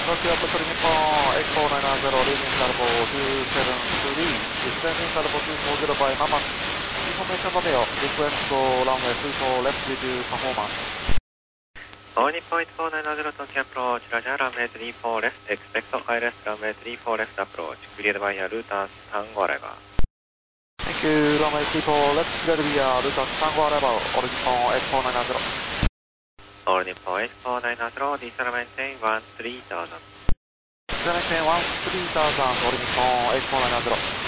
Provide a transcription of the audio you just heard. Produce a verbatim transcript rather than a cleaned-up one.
Tokyo Hotel Nippon eight four nine zero, leaving Salvo two seven three, descending Salvo two four zero by Mama. Information Romeo, request for runway three four left with you performance. All Nippon eight four nine zero Tokyo approach, Roger, runway three four left, expect I R S runway three four left approach, cleared by your router Tango arrival. Thank you, runway three four left, cleared via router Tango arrival, All Nippon eight four nine zero. All Nippon eight four nine zero, diesel maintain one three thousand. Maintain one three thousand, All Nippon eight four nine zero.